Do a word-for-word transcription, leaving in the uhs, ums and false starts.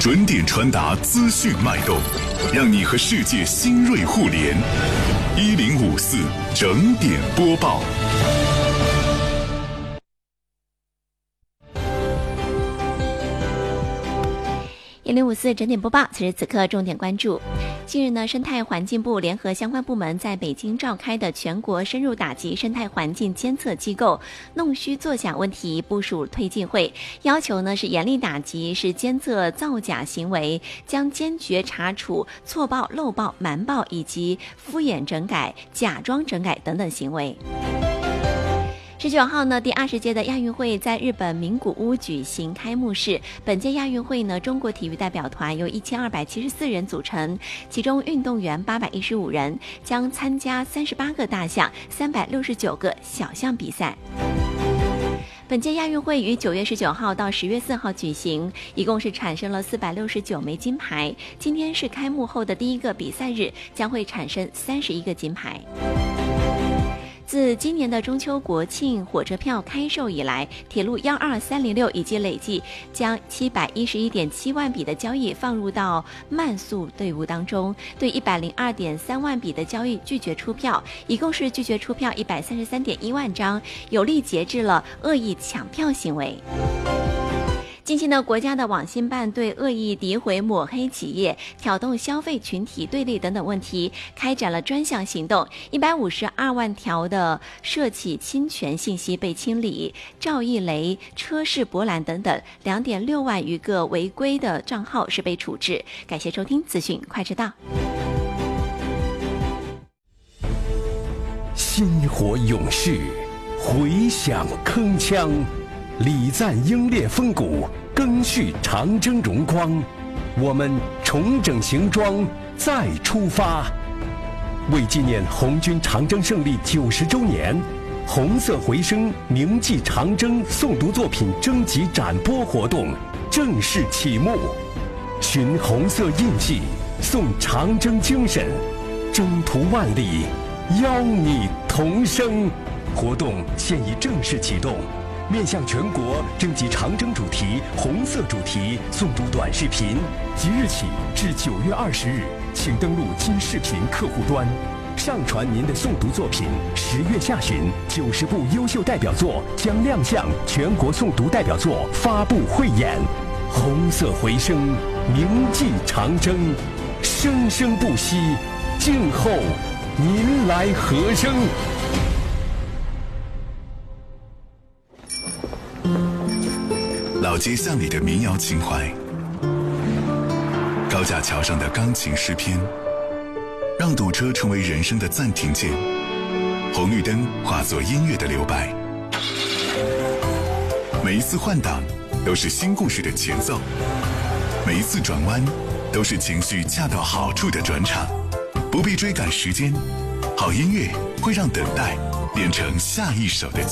准点传达资讯脉动，让你和世界新锐互联。一零五四整点播报。 一零五四整点播报，此时此刻重点关注。近日呢，生态环境部联合相关部门在北京召开的全国深入打击生态环境监测机构弄虚作假问题部署推进会，要求呢是严厉打击是监测造假行为，将坚决查处错报、漏报、瞒报以及敷衍整改、假装整改等等行为。十九号呢，第二十届的亚运会在日本名古屋举行开幕式。本届亚运会呢，中国体育代表团由一千二百七十四人组成，其中运动员八百一十五人，将参加三十八个大项、三百六十九个小项比赛。本届亚运会于九月十九号到十月四号举行，一共是产生了四百六十九枚金牌。今天是开幕后的第一个比赛日，将会产生三十一个金牌。自今年的中秋国庆火车票开售以来，铁路一二三零六已经累计将七百一十一点七万笔的交易放入到慢速队伍当中，对一百零二点三万笔的交易拒绝出票，一共是拒绝出票一百三十三点一万张，有力节制了恶意抢票行为。近期呢，国家的网信办对恶意诋毁、抹黑企业、挑动消费群体对立等等问题开展了专项行动，一百五十二万条的涉企侵权信息被清理，赵一雷、车市博览等等两点六万余个违规的账号是被处置。感谢收听资讯快知道。 薪火勇士，回响铿锵。礼赞英烈风骨，赓续长征荣光。我们重整行装，再出发。为纪念红军长征胜利九十周年，红色回声铭记长征诵读作品征集展播活动正式启幕。寻红色印记，颂长征精神，征途万里，邀你同声。活动现已正式启动。面向全国征集长征主题、红色主题诵读短视频，即日起至九月二十日，请登录今视频客户端，上传您的诵读作品。十月下旬，九十部优秀代表作将亮相全国诵读代表作发布汇演。红色回声，铭记长征，生生不息，静候您来和声。 老街巷里的民谣情怀，高架桥上的钢琴诗篇，让堵车成为人生的暂停键，红绿灯化作音乐的留白。每一次换挡都是新故事的前奏，每一次转弯都是情绪恰到好处的转场。不必追赶时间，好音乐会让等待变成下一首的